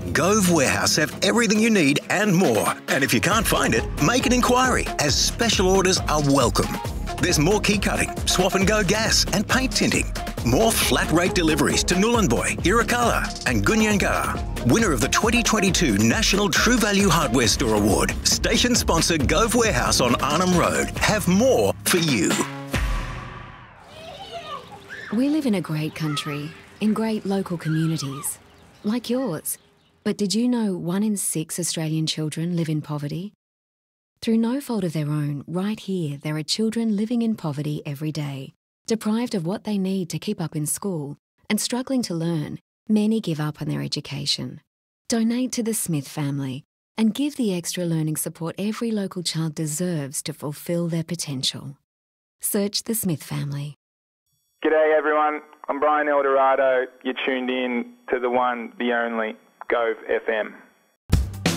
Gove Warehouse have everything you need and more. And if you can't find it, make an inquiry, as special orders are welcome. There's more key cutting, swap and go gas and paint tinting. More flat rate deliveries to Nhulunbuy, Irukala and Gunyangara. Winner of the 2022 National True Value Hardware Store Award. Station sponsor Gove Warehouse on Arnhem Road. Have more for you. We live in a great country, in great local communities, like yours. But did you know 1 in 6 Australian children live in poverty? Through no fault of their own, right here, there are children living in poverty every day, deprived of what they need to keep up in school, and struggling to learn. Many give up on their education. Donate to the Smith family and give the extra learning support every local child deserves to fulfil their potential. Search the Smith family. G'day everyone, I'm Brian Eldorado. You're tuned in to the one, the only, Gove FM.